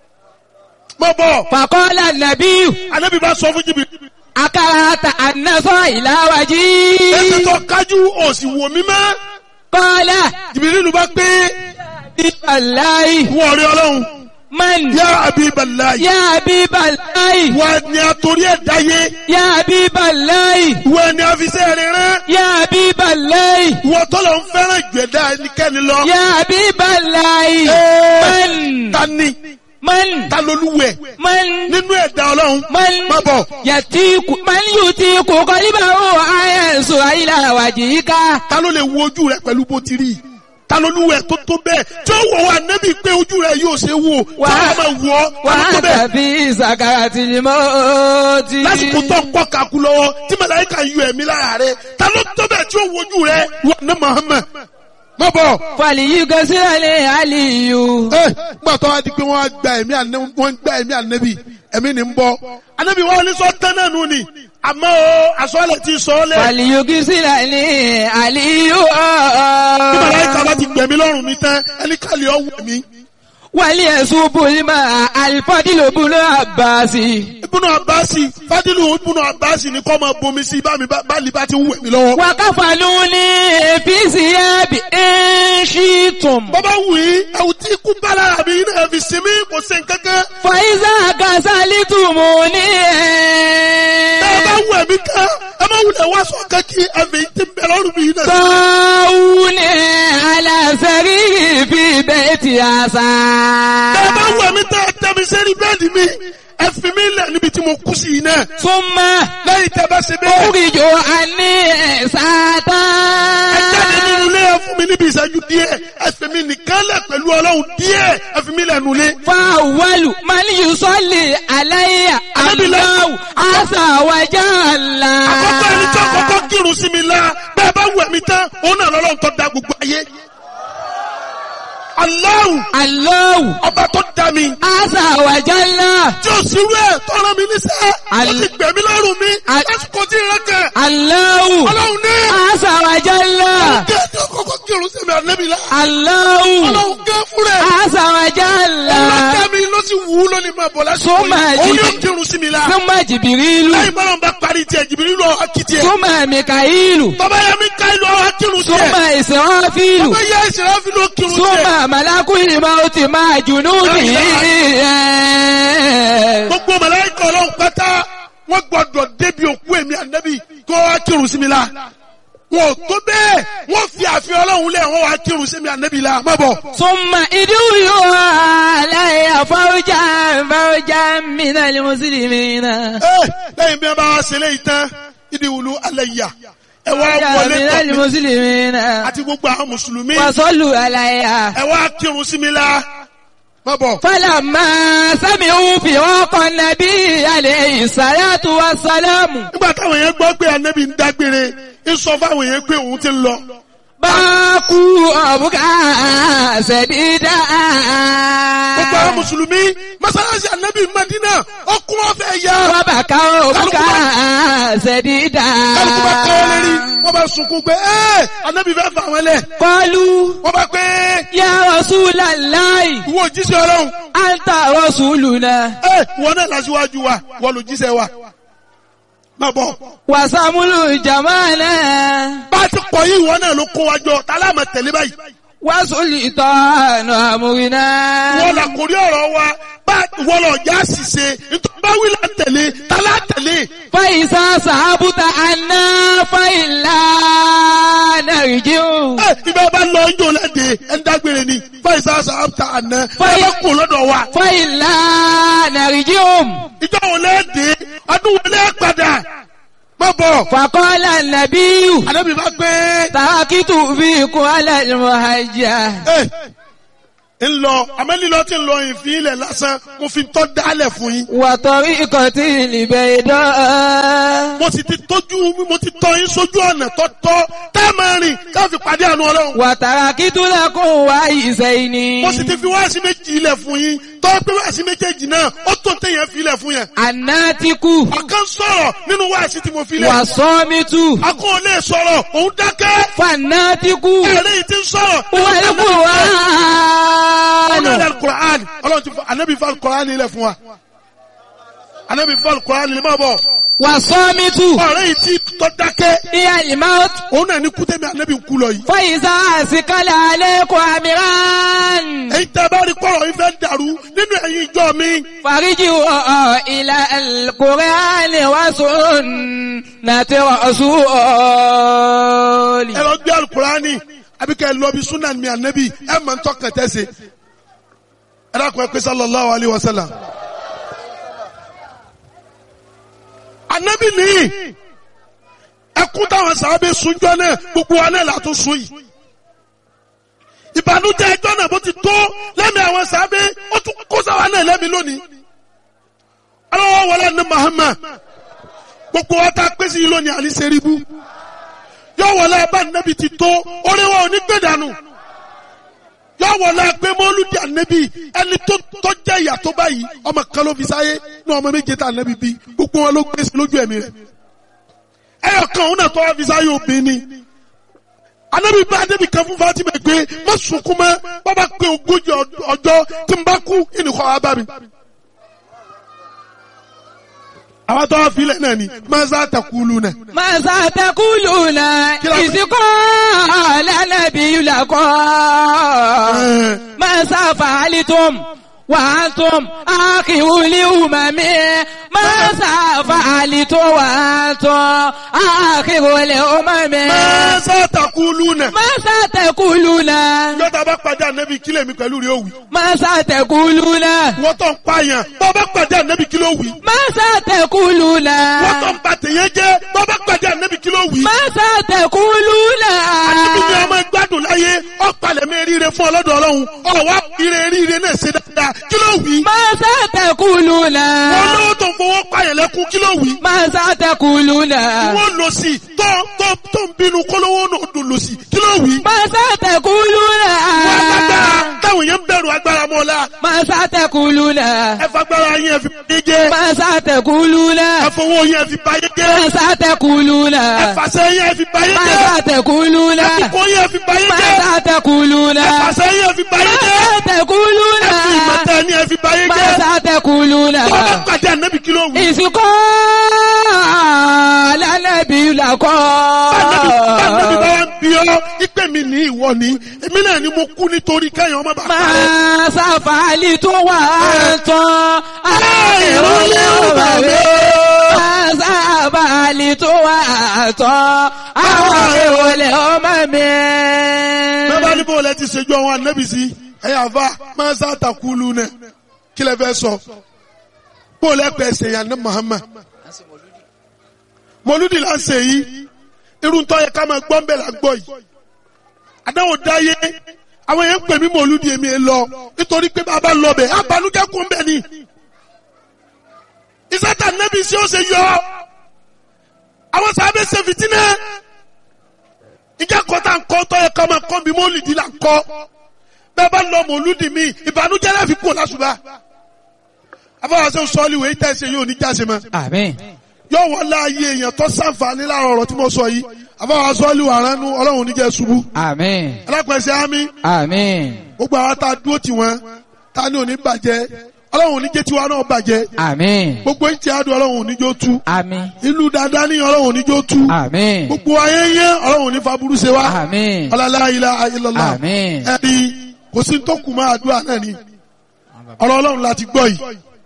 Mọ̀ bọ̀. Faqala an-nabiyyu. Ànábì bá sọ fún Jìbìrìlù. Akarata an-nasa ila wajhi. Ẹsẹ̀ tó kájú òsì wò mí mọ́. Qala Jìbìrìlù bá gbé. billahi. Wọ́n rí ọlọ́run. Man. Yá Habiballahi. Ya Habiballahi. Wọ́n ni àtòrí ẹ̀ dáyé. Ya Habiballahi. Wọ́n ni àfisẹ́ rẹ̀ rán. Ya Habiballahi. Wọ́n tọ́lọ̀ ń fẹ́ràn ìgbẹ̀dá ẹnikẹ́ni lọ. Ya Habiballahi. Man. Ta ni? Man. Ta lolúwẹ̀? Man. Nínú ẹ̀dá ọlọ́run. Man. Má bọ̀. Yatiku. Man yutiku qalbahu ayansu ila wajhika. Ta ló lè wo ojú rẹ̀ pẹ̀lú bó ti rí? Ta lolúwẹ̀ tó tó bẹ́ẹ̀? Tí ó wọ̀ wá nẹ́bí pé ojú rẹ̀ yóò ṣe wò. Tí wọ́n máa wọ̀ ọ́. Wa anta fi sakaratil mauti. Lásìkò tó ń kọ́ kakú lọ́wọ́ tí màláíkà yọ ẹ̀mí lára rẹ̀. Ta ló tó bẹ́ẹ̀ tí ó wojú rẹ̀? Wọ́n ní Muhammad. Má bọ̀. Falyughsirli aliyu. Ẹ gbọ́dọ̀ wá di pé wọ́n gba ẹ̀mí ànẹ́bí wọ́n gba ẹ̀mí ànẹ́bí ẹ̀mí ni ń bọ̀. Ànẹ́bí wọn ní sọ tán náà nù ni. Àmọ́ o àsọ̀lẹ̀ ti sọ ọ́ lẹ̀. Falyughsirli aliyu. Bí màláíkà bá ti gbẹ̀mí lọ́rùn mi tán ẹni kàlí ọ̀wọ̀ mi. Wali yasubul ma'a al-Fadlu ibn Abbasi. Ibùnú Àbáàsì Fádìlù Ibùnú Àbáàsì ni kọ́ máa bomi sí bá mi bá lè bá ti wù mí lọ́wọ́. Wa kafaluni fi siyabi in shi'tum. Bọ́bá wù yí ẹ̀wù tí ikú bá lára mi náà fi sinmi kò sí nǹkankan. Fa iza kasalitumuni. Bẹ́ẹ̀ bá wù ẹ̀mí ká ẹ má wulẹ̀ wá sọ kankí ẹ̀mí tí ń bẹ lọ́rùn mi náà. Tawuni ala sariri fi bayti asa. Bẹ́ẹ̀ bá wù ẹ̀mí tá ẹ tẹ́ mi sẹ́ni bẹ́ẹ̀dì mi ẹ fi mi lẹ̀ níbi tí mo kú sí yìí náà. Summa Lẹ́yìn tẹ́ bá ṣe bẹ́ẹ̀. ukhriju anni sata. Ẹ jáde nínú ilé ẹ fún mi níbi ìṣẹ́jú díẹ̀ ẹ fi mi nìkan lẹ̀ pẹ̀lú ọlọ́run díẹ̀ ẹ fi mi lẹ̀ nulẹ̀. Fa awwalu man yusalli alayya Allahu azza wa jalla. Àkọ́kọ́ ẹni tí àkọ́kọ́ kírun sí mi la bẹ́ẹ̀ bá wù ẹ̀mí tán òun náà lọ́lọ́run tó dá gbogbo ayé. Allahu. Allahu Ọba tó dá mi. azza wa jalla. Tí o sì rú ẹ̀ tọ́rọ mi níṣẹ́. Ó ti gbẹ̀mí lọ́rùn mi. Lásìkò tí ìrẹ́ kẹ̀. Allahu Ọlọ́run ní. azza wa jalla. Gé tí ọkọ̀ kírun sí mi àlẹ́bí la. Allahu Ọlọ́run gé fún rẹ̀. azza wa jalla. Ọlọ́dá mi ló sì wù ú lónìí máa bọ̀ lásìkò Summa yìí. Òun yóò Jibril. kírun sí mi la. Summa Jibrilu. Lẹ́yìn bọ́lá ń bá parí tiẹ̀ Jìbìrì lọ akitì ẹ̀. Summa Mikailu. Bàbá yẹn mi ká ìlú ọ̀hún kírun sí ẹ̀. Summa Israfilu. Bàbá yẹn ìṣẹ̀lẹ̀ fi ló kírun sí ẹ̀. Summa malakul mauti ma jununi. Gbogbo màláíkà Ọlọ́run pátá wọ́n gbọ́dọ̀ débi òkú èmi ànábì kó wá kírun sí mi la. Wọ́n tó bẹ́ẹ̀ wọ́n fi àfihàn Ọlọ́run lẹ̀ wọ́n wá kírun sí mi ànábì la. Má bọ̀. Summa iduyu alayya fawjan fawjan minal muslimina. Ẹ lẹ́yìn bí wọ́n bá wá ṣe léyìí tán ìdí wùlú alẹ́ yà. Ẹ wá wọlé minal tọ̀ mí muslimina. àti gbogbo àwọn mùsùlùmí. Wa sallu alayya. Ẹ wá kírun sí mi la. Má bọ̀. Falamma sami'u firaqa nabi alayhi salatu wassalamu. Nígbà táwọn èèyàn gbọ́ pé ànábì ń dágbére ń sọ fáwọn èèyàn pé òun ti ń lọ. Báàkú ọ̀bùkà ṣẹ̀dídà. Gbogbo àwọn mùsùlùmí mọ́sálásí ànábì Mádínà ọkùn ọ̀fẹ́ ya. Wọ́n bá ká ọ̀bùkà ṣẹ̀dídà. Kálukú bá kọ́ lérí wọ́n bá sunkún pé ẹ́ ànábì fẹ́ fà wọ́n lẹ̀. Qalu Wọ́n bá pé ya Rasulallahi. ìwọ òjíṣẹ́ Ọlọ́run. Anta rasuluna. Ẹ wọ́n náà lásìwájú wa wọ́n lò jíṣẹ́ wa. má bọ̀. wàsàmúlù jàmánà. bá a ti kọ̀ yìí ìwọ náà ló kó wa jọ tá a láàmà tẹ̀lé báyìí. wàsùlì tọ́nù àmúrinà. wọ́n là kórí ọ̀rọ̀ wa bá wọ́n lọ já ṣìṣe nítorí bá wí là tẹ̀lé tá a lá tẹ̀lé. fàyísà sàbùtà àná fàyílà nàìjíríà. ẹ ibà bá lọ ń jò lẹ́dẹ̀ ẹ̀ ń dágbére ni fàyísà sàbùtà àná ẹ bá kó lọ́dọ̀ wa. fàyílà nàìjíríà. ìjọ wo lẹ́dẹ̀ ọdún wo lẹ́ padà má bọ̀. fàkọ́lá nàbíyù. àdébí bá gbé. tàkìtù fi kún alẹ́ ìmọ̀hájà. ń lọ amẹ́lílọ́ tí ń lọ ìfín ilẹ̀ lásán mo fi tọ́ dálẹ̀ fún yín. wàtọ̀rí ikọ̀ tí ìlìbẹ̀ ìdán. mo sì ti tójú mo ti tọ́ yín sójú ọ̀nà tọ́tọ́ tá a máa rìn ká fi pàdé àánú ọlọ́run. wàtàrà kìtùlẹ̀kùn wá ìṣe ìní. mo sì ti fi wáàsí méjì ilẹ̀ fún yín tọ́ pé wáàsí méjèèjì náà ó tó téèyàn fi ilẹ̀ fún yẹn. àná ti kú. ọ̀kan sọ̀rọ̀ nínú wáàsí tí mo fi lẹ̀. wà sọ mi tú. akọ́ lè sọ̀rọ̀ òun dákẹ́. fàná ti kú. ẹ̀rẹ́ yìí ti ń sọ̀rọ̀. wọ́n lè kú wá. ọlọ́run alukur'an ọlọ́run ti fọ anabi fọ alukur'an ilẹ̀ fún wa anabi fọ alukur'an ilẹ̀ máa bọ̀. wà sọ mi tú. ọ̀rẹ́ yìí ti tọ́ dákẹ́. ìyá ìmọ̀. òun náà ní kútẹ́mi anabi ń kú lọ yìí. fàyíṣà àsìkálẹ̀ alẹ́ kọ́ àmìrán. èyí tẹ́ bá rí kọ́rọ̀ yìí fẹ́ dàrú nínú ẹ̀yin ìjọ mi. fàríjì wọ̀ ilà kùránì wá sùn nàti rọ̀ṣùlì. ẹ lọ gbé alukur'ani àbí kẹ́ ẹ lọ bí sunan mi anabi ẹ mọ̀ ń tọ́kàn tẹ́sẹ̀. ẹ dákun ẹ pé sallallahu alayhi wa sallam. anabi nìyí ẹkún táwọn sàábé sunjọ náà gbogbo wa náà látún sun yìí. ìbànújẹ́ ẹjọ́ náà bó ti tó lẹ́mìí àwọn sàábé ó tún kó sáwa náà lẹ́mìí lónìí. aláwọ̀ wọlé ní Muhammad gbogbo wa tá a pèsè yìí lónìí àlìsẹ́rìbù yóò wọlé abá nàbì ti tó orí wa ò ní gbé dànù. yóò wọlé pé mọ́lúdì ànẹ́bí ẹni tó tó jẹ́ ìyà tó báyìí ọmọ kan ló fi sáyé ní ọmọ méje tá ànẹ́bí bí gbogbo wọn ló gbé sí lójú ẹ̀mí rẹ̀. ẹyọ kan òun náà tó wá fi sáyé obìnrin ni. ànẹ́bí bá ànẹ́bí kan fún Fatima pé má sunkún mọ́ bàbá pé ogójì ọjọ́ tí n bá kú ìnìkọ́ wa bá mi. àwọn tó wá filẹ̀ náà ni maza takuluna. maza takuluna ìsìnkọ́ lẹ́nàbí yulakọ́. maza fàálítùm wàhátùm àkìwúlì umami. maza fàálítùm wàhátùm àkìwúlì umami. maza takuluna. maza takuluna. yọta bá pàdé ànábì kílẹ̀ mi pẹ̀lú rí òwì. maza takuluna. wọ́n tó ń pààyàn bọ́ bá pàdé ànábì kílẹ̀ òwì. maza takuluna. wọ́n tó ń ba tèèyàn jẹ́ bọ́ bá pàdé ànábì kílẹ̀ òwì. maza takuluna. ànábì ni ọmọ gbádùn láyé ọ̀pàlẹ̀ mi ríire fún ọlọ́dọ̀ ọlọ́run ọ̀wá ire ríire náà ṣe dáadáa kílẹ̀ òwì. maza takuluna. wọ́n lówó tó ń fowó pààyàn lẹ́kún kílẹ̀ òwì. maza takuluna. wọ́n lọ sí tó tó tó ń bínú kólówó náà dùn lọ sí kílẹ̀ òwì. maza takuluna. wọ́n agbára táwọn yẹn ń bẹ̀rù agbára mọ́lá. maza takuluna. ẹ fagbára yẹn fi báyé jẹ́. maza takuluna. ẹ fowó yẹn fi báyé jẹ́. maza takuluna. ẹ fàṣẹ yẹn fi báyé jẹ́. maza takuluna. ẹ fipò yẹn fi báyé jẹ́. maza takuluna. ẹ fàṣẹ yẹn fi báyé jẹ́. maza takuluna. ẹ fi ìmọ̀tẹ́ ni ẹ fi báyé jẹ́. maza takuluna. tó bá pàdé ànábì kí ló wù. ìsìnkọ́ lánàbí làkọ́. bánabi bánabi bá wà ń bí ọ ìpè mi ní ìwọ ni èmi náà ni mo kú nítorí kẹ́yìn ọmọ bàbá rẹ. máa sáfàálì tó wà tán àìrólé ọba rẹ. máa sáfàálì tó wà tán àìrólé ọba mi. bàbá ní bóòlù ẹ ti ṣèjú àwọn ànábì sí ẹ̀yà àfa máa sá takulu nẹ kí lẹ fẹ́ sọ bóòlù ẹ pẹ̀ ṣèyàn ní Muhammad mọlúdì là ń ṣe yìí irun tó yẹ ká máa gbọ́ ń bẹ̀ là ń gbọ́ yìí àdáwò dáyé àwọn yẹn ń pè mí mọlúdì èmi ẹ lọ nítorí pé bàbá lọ bẹ̀ abanújẹ́ kún bẹ̀ ni ìsátà nẹ́bí sí ó ṣe yọ àwọn sábẹ́ ṣe fìtínẹ́ ìjà kọ́ta ń kọ́ tó yẹ ká máa kọ́ bí mọlúdì là ń kọ́ bẹ́ẹ̀ bá lọ mọlúdì mi ìbànújẹ́ láfi kú lásùbà afọwọ́sẹ́ sọ́ọ́lì wẹ̀ yìí tẹ́ ṣe yóò ní jáse mọ́. àmín. yóò wọ́n láàyè èèyàn tó sàǹfààní láàrọ̀ ọ̀rọ̀ tí mo sọ yìí àbáwá sọ́ọ́lì wà ránú ọlọ́run níjẹ́ ṣubú. àmín. alápẹ̀sẹ̀ àmín. àmín. gbogbo àwọn tá a dúró tì wọ́n tá a ní òní bàjẹ́ ọlọ́run ò ní jẹ́ tiwa náà bàjẹ́. Àmín. gbogbo ń ti àdùn ọlọ́run ò ní jó tú. Àmín. ìlú dáadáa ní ọlọ́run ò ní jó tú. Àmín. gbogbo ayẹyẹ ọlọ́run ò ní fa burú ṣe wá. Àmín. la ilaha illallah. Àmín. ẹni kò sí tó kù máa àdúrà náà ni ọ̀rọ̀ ọlọ́run láti gbọ́ yìí.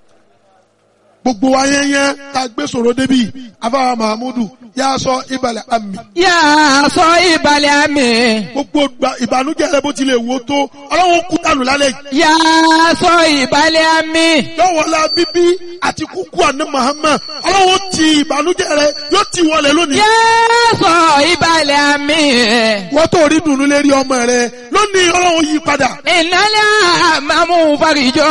gbogbo ayẹyẹ tá a gbé sọ̀rọ̀ débi afáwa Mahamudu yà sọ ìbàlẹ̀ àmì. Yà sọ ìbàlẹ̀ àmì. gbogbo ìbànújẹ́ rẹ bó tilẹ̀ wò tó ọlọ́run kú dànù lálẹ́ yìí. Yà sọ ìbàlẹ̀ àmì. yọ̀wọ̀lá bíbí àti kúkú àná Muhammad ọlọ́run ti ìbànújẹ́ rẹ yóò ti wọlé lónìí. Yà sọ ìbàlẹ̀ àmì. wọ́n tó rí dùnú lérí ọmọ rẹ lónìí ọlọ́run yí padà. Ìnálẹ́ àmàmú farijọ́.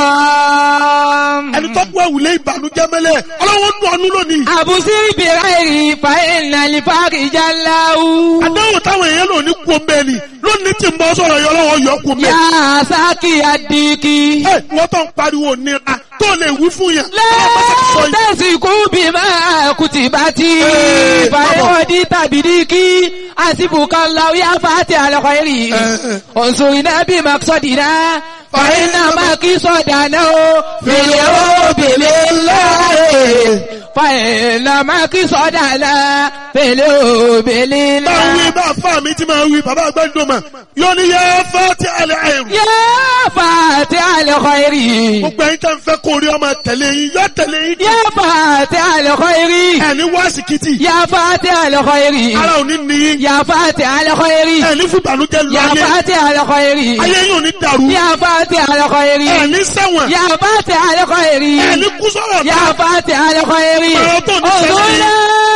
ẹni tó kú ẹ̀wùlé ìbànújẹ́ mẹ́lẹ̀ ọlọ́run dùn ọ́nú lónìí. Àbùsí ìbìrẹ́rì fa ìnàlẹ́ farijá láwù. àdáwò táwọn èèyàn lò ní kú omi ẹni lónìí tí ń bọ́ sọ̀rọ̀ yọ ọlọ́run yọ kú omi. Yà sákì àdìkì. ẹ wọ́n tó ń pariwo nira tó lè wí fún yàn. Lẹ́tẹ̀sí kú bí máa kùtì bá ti. Fàyọ̀dí tàbí díkì. Àsìbùkà láwù yá fàtí àlọ́kọ̀ èrì. Òǹsùn iná bí màkìsọ̀dì náà. Fàyínà máa kí sọ̀dà náà ó. Fèlè ó bèlè láàrè. Fàyínà máa kí sọ̀dà náà. Fèlè ó bèlè láàrè. máa wí bá fà mí tí máa wí bàbá àgbẹ̀dùn mà yóò ní yẹ fàtí àlẹ́ àìrù. Yá fàtí àlọ́kọ̀ èrì. gbogbo ẹ̀yin tẹ́ ń fẹ́ kó rí ọmọ tẹ̀lé yín yọ tẹ̀lé yín. Yá fàtí àlọ́kọ̀ èrì. ẹni wá sìkìtì. Yá fàtí àlọ́kọ̀ èrì. ara ò ní ní yín. Yá fàtí àlọ́kọ̀ èrì. ẹni fún ìbànújẹ́ lu Yá ayé. fàtí àlọ́kọ̀ èrì. ayé yóò ní dàrú. Yá fàtí àlọ́kọ̀ èrì. ẹni sẹ́wọ̀n. Yá fàtí àlọ́kọ̀ èrì. ẹni kú sọ̀rọ̀ Yá náà. fàtí àlọ́kọ̀ èrì. ọ̀rọ̀ tó ní sẹ́yìn. Òṣùlá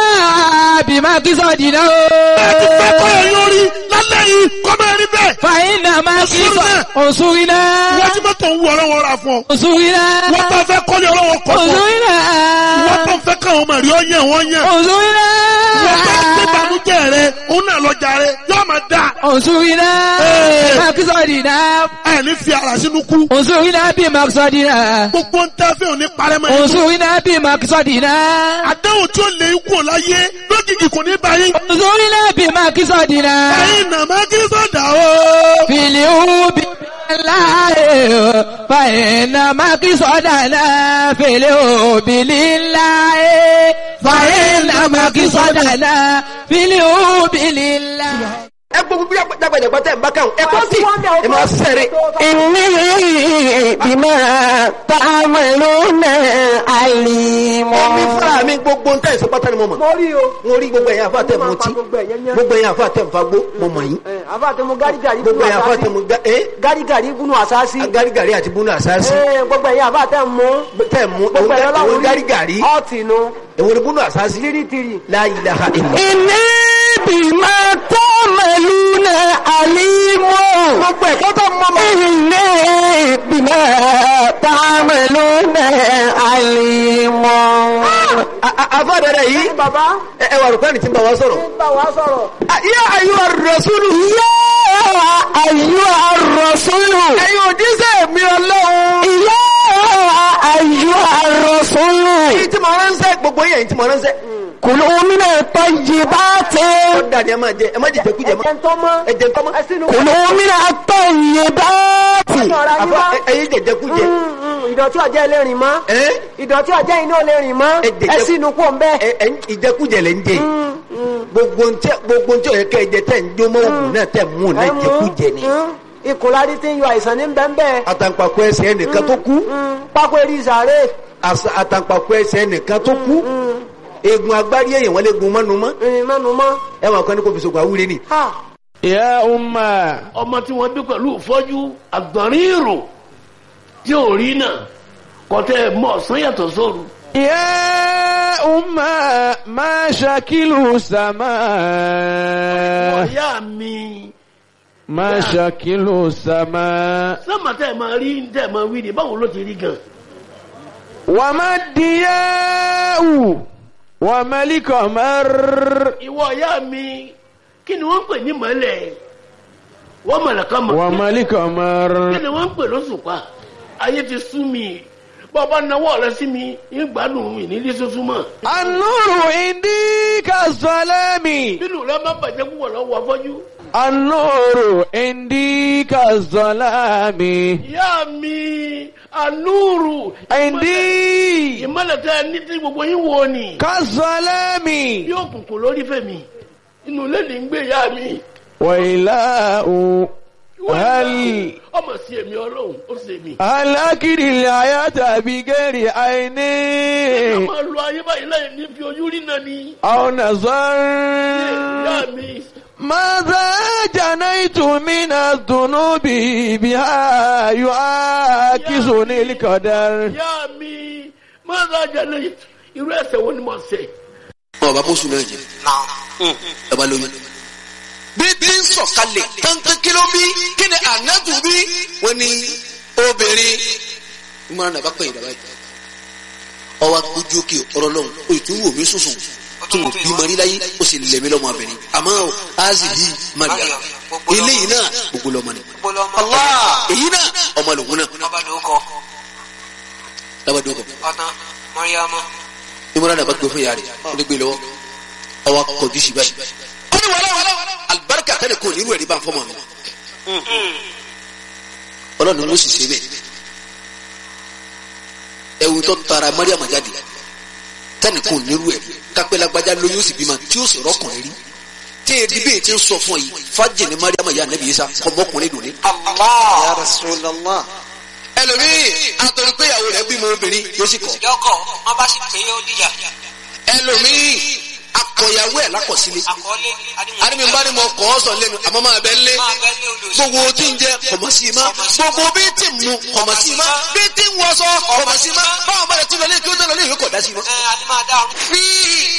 bímá kí sọ̀dì náà. ẹ ti fẹ́ kọ́ ẹ yóò rí lálẹ́ yìí kọ́ máa rí bẹ́ẹ̀. Fàyínà máa kí sọ. Òṣùrìnà. wọ́n ti mọ́tò ń wú ọlọ́wọ́ ra fún ọ. Òṣùrìnà. wọ́n tó fẹ́ kọ́lé ọlọ́wọ́ kọ́ fún ọ. Òṣùrìnà. wọ́n tó fẹ́ káwọn ọmọ rí ọ yẹn wọ́n yẹn. Òṣùrìnà. wọ́n tó gbé banújẹ́ rẹ òun náà lọ́jà rẹ yóò máa dà. Òṣùrìnà. Máa kí sọ̀dì náà. ẹ ní fi ara sínú kú. Òṣùrìnà bímá kí sọ̀dì náà. gbogbo ń tẹ́ fẹ́ òní parẹ́ mọ́ ẹni tó. Òṣùrìnà bímá kí sọ̀dì náà. àdáhùn tí ó lè kú ò láyé lójijì kò ní báyìí. Òṣùrìnà bímá kí sọ̀dì náà. ẹ̀yin nà má kí sọ̀dà o. Fìlì ubi láàyè fàyẹ̀nà máa kí sọ̀dà náà. Fìlì ubi láàyè fàyẹ̀nà máa kí sọ̀dà náà. Fìlì ubi láàyè. ẹ gbogbo bí dàgbàdàgbà tẹ ẹ bá kàn ẹ kọ sí ẹ máa sẹrẹ. Inni bima ta'maluna alimun. èmi fúnra mi gbogbo ń tẹ̀ ẹ̀ sọ́pátá ni mo mọ̀. mo rí o. mo rí gbogbo ẹ̀yin àfa tẹ̀ mutí gbogbo ẹ̀yin àfa tẹ̀ nfagbó mo mọ̀ yín. àfa tẹ mu gárigàrí gbogbo ẹ̀yin àfa tẹ̀ mu ga ẹ́ gárigàrí búnú àsáàsì. garigari àti bunu àsáàsì. gbogbo ẹ̀yin àfa tẹ mu. tẹ̀ mú gbogbo ẹ̀yin èwo ọlọ́run garigari ọ̀tì nu. èwo ni bunu àsáàsì. tìrìtìrì. la ilaha illa. Inni bima ta'maluna alimun. gbogbo ẹ̀kọ́ tó mọ̀ mọ̀. Inni bima ta'maluna alimun. àfa dẹ̀dẹ̀ yìí bàbá ẹ ẹ wà rúkọ́ ni tí ń bá wa sọ̀rọ̀. ń bá wa sọ̀rọ̀. yá ayyuha rasulu. Ya ayyuhar rasulu. ẹ̀yin òjíṣẹ́ mi ọlọ́run. Ya ayyuhar rasulu. èyí tí mo ránṣẹ́ gbogbo yẹn èyí tí mo ránṣẹ́. Kulu mina tayyibati. ó dà ní ẹ máa jẹ ẹ má jẹ jẹkújẹ mọ́. ẹ̀jẹ̀ ń tọ́ mọ́. ẹ jẹ nǹkan mọ́. ẹ sínú. Kulu mina tayyibati. ọ̀rọ̀ ayé àfa wá. ẹ̀yin jẹ jẹkújẹ. ìdọ̀tí ọ̀jẹ́ ilé rìn mọ́. ẹ ìdọ̀tí ọ̀jẹ́ iná lè rìn mọ́. Ẹ jẹ- ẹ sínú kó ń bẹ́. ẹ ẹ ìjẹkújẹ lẹ ń jẹ yìí. gbogbo ntẹ gbogbo ntẹ ọ̀yẹ́ kẹ́ ẹ jẹ tẹ̀ ń jó mọ́ òògùn náà tẹ̀ mú un náà jẹkújẹ ni. ìkùnlárí tí ń yọ àìsàn ní bẹ́ẹ̀ àtàǹpàkò ẹsẹ̀ ẹnìkan tó kú. pákó eré sàárè. àṣà àtàǹpàkò ẹsẹ̀ ẹnìkan tó kú. eegun agbárí èèyàn wọn lè gun mọ́nu mọ́. ìrìn mẹ́nu mọ́. ẹ wọn kàn ní kò fi sògùn àwúre ni. ha Ya umma. ọmọ tí wọ́n bí pẹ̀lú ìfọ́jú àgbọ̀nrín ìrò tí ò rí náà kọ́tẹ́ mọ́ ọ̀sán yàtọ̀ sóru. Ya umma ma shakilu sama. ọ̀yá mi Ma shakilu sama. sọ́mà tẹ́ ẹ̀ máa rí tẹ́ ẹ̀ máa wí ni báwo ló ti rí gan. Wa ma diya'u. Wa malikamar. ìwọ ọ̀yá mi kí ni wọ́n ń pè ní mọ́lẹ̀ wọ́n mọ̀lẹ́kọ́ mọ̀ Wa malikamar. kí ni wọ́n ń pè lóṣùpá ayé ti sú mi bọ́ọ̀bá náwó rẹ sí mi ń gbádùn mi nílé sọ́sún mọ́. An-nuru indi ka كالظلام nínú rẹ má bàjẹ́ púpọ̀ lọ́wọ́ afọ́jú. النور عندي كالظلام ìyá mi ànúrù. عندي ìmọ̀lẹ̀ tẹ́ ẹ ní tí gbogbo yín wo ni. كالظلام bí òkùnkùn lórí fèmí inú ilé ní ń gbé ìyá mi. وإله هل ọmọ sí èmi ọlọ́run ó sì èmi. هلكت الحياة بغير عين ẹ máa lo ayé báyìí láì ní fi ojú rí náà ni. أو نظر ìyá mi. ماذا جنيت من الذنوب بها يعاكسني القدر ìyá mi máa ń rajà lẹ́yìn irú ẹ̀ṣẹ̀ wo ni mo ṣe. ọba mọ́sùn náà jẹ ọba lóyún bí bí ń sọ̀kalẹ̀ kankan kí ló bí kí ni ànábù bí wọ́n ní obìnrin ìmọ̀ràn nàbà pẹ̀yìn dàbà yìí ọwọ́ ojú òkè ọ̀rọ̀ lọ́hùn ó tún wò mí sùsùn tó wò bí mọ̀rí láyé ó sì lẹ̀mí lọ́mọ abẹ́rẹ́ àmọ́ azi yìí Maria eléyìí náà gbogbo lọ́mọ ni Allah èyí náà ọmọ lòun náà labadoko ìmọ̀ràn nàbà gbé fún yàrá rẹ̀ ó lè gbé lọ́wọ́ ọwọ́ kọjú sí báyìí ó ní wàlá alibarika tẹ́lẹ̀ kò nírú ẹ̀rí bá ń fọ́mọ mi ọlọ́run ló sì ṣe bẹ́ẹ̀ ẹ̀wù tó tara Mariam jáde tẹ́lẹ̀ kò nírú ẹ̀rí kápẹ́lágbájá lóyún sì bímọ tí ó sì rọ́kùnrin rí tí èdè bẹ́ẹ̀ ti ń sọ fún ọ yìí fájì ní Mariam yà nẹ́bí yìí sá ọmọkùnrin dùn ní. Ya Rasulullah. ẹlòmíì àtọ̀rọ̀ pé ìyàwó rẹ̀ bímọ obìnrin yóò sì kọ̀. Yọkọ̀ wọn bá sì pé ó dìjà. ẹlòmíì akọ̀yàwó ẹ̀ lákọ̀sílẹ̀. Àkọọ́lé adimi bá ní mo kọ́ ọ sọ lẹ́nu àmọ́ máa bẹ lé gbogbo tí ń jẹ kọ̀mọ̀sí ma gbogbo bí tí ń mu kọ̀mọ̀sí ma bí tí ń wọṣọ kọ̀mọ̀sí ma báwọn bá rẹ̀ tí lọ lé kí ó tẹ̀ lọ lé ìwé kọ̀ dá sí ma. ẹ adé máa dá ọrùn. fi